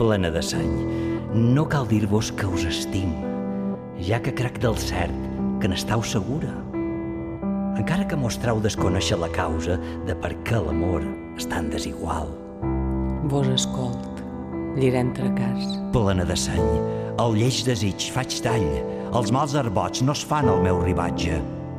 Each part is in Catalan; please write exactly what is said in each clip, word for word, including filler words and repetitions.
plena de seny. No cal dir-vos que us estim, ja que crec del cert que n'estau segura. Encara que mostrau desconèixer la causa de per què l'amor és tan desigual. Vos escolt, llira entre cas. Plena de seny, el lleig desig faig tall, els mals arbots no es fan al meu ribatge.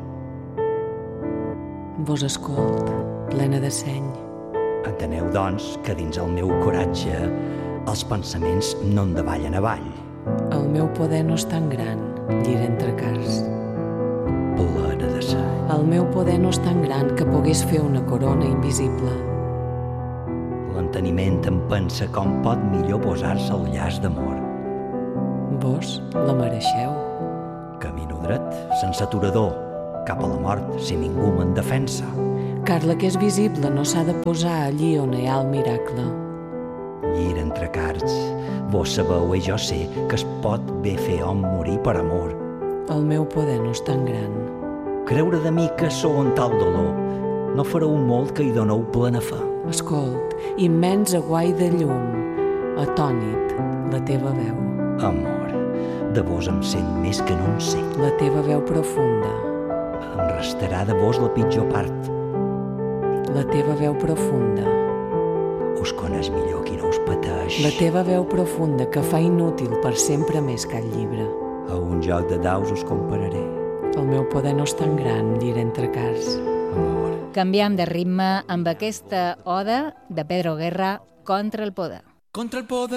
Vos escolt, plena de seny. Enteneu, doncs, que dins el meu coratge els pensaments no en davallen avall. El meu poder no és tan gran, llira entre cas. Plena de seny. El meu poder no és tan gran que pogués fer una corona invisible. L'enteniment em pensa com pot millor posar-se al llaç d'amor. Vos la mereixeu. Camino dret, sense aturador, cap a la mort, si ningú me'n defensa. Car la que és visible no s'ha de posar allí on hi ha el miracle. Llira entre cards, vos sabeu i jo sé que es pot bé fer hom morir per amor. El meu poder no és tan gran. Creure de mi que sou en tal dolor, no fareu molt que hi doneu plena fe. Escolt, immens aguai de llum, atònit, la teva veu. Amor, de vos em sent més que no en sé. La teva veu profunda. Em restarà de vos la pitjor part. La teva veu profunda. Us coneix millor qui no us pateix. La teva veu profunda que fa inútil per sempre més que el llibre. A un joc de daus us compararé. El meu poder no és tan gran, llira entre cas. Amor. Canviem de ritme amb aquesta oda de Pedro Guerra, Contra el poder. Contra el poder